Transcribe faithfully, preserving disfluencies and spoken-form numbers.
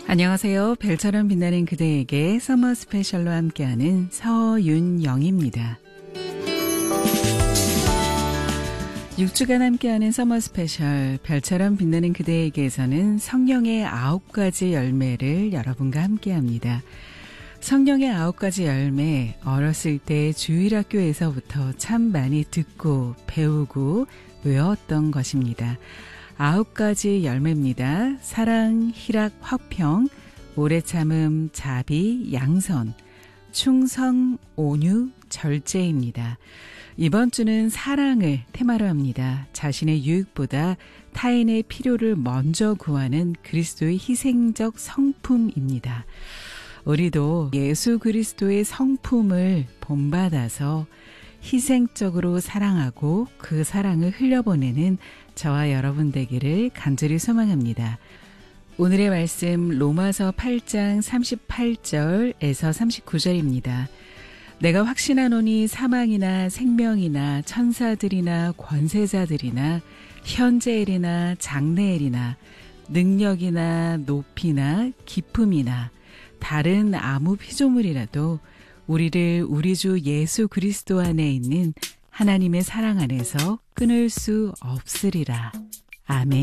안녕하세요. 별처럼 빛나는 그대에게 서머 스페셜로 함께하는 서윤영입니다. 육 주간 함께하는 서머 스페셜 별처럼 빛나는 그대에게서는 성령의 아홉 가지 열매를 여러분과 함께합니다. 성령의 아홉 가지 열매, 어렸을 때 주일학교에서부터 참 많이 듣고 배우고 외웠던 것입니다. 아홉 가지 열매입니다. 사랑, 희락, 화평, 오래 참음, 자비, 양선, 충성, 온유, 절제입니다. 이번 주는 사랑을 테마로 합니다. 자신의 유익보다 타인의 필요를 먼저 구하는 그리스도의 희생적 성품입니다. 우리도 예수 그리스도의 성품을 본받아서 희생적으로 사랑하고 그 사랑을 흘려보내는 저와 여러분 되기를 간절히 소망합니다. 오늘의 말씀 로마서 팔 장 삼십팔 절에서 삼십구 절입니다. 내가 확신하노니 사망이나 생명이나 천사들이나 권세자들이나 현재일이나 장래일이나 능력이나 높이나 깊음이나 다른 아무 피조물이라도 우리를 우리 주 예수 그리스도 안에 있는 하나님의 사랑 안에서 끊을 수 없으리라. 아멘.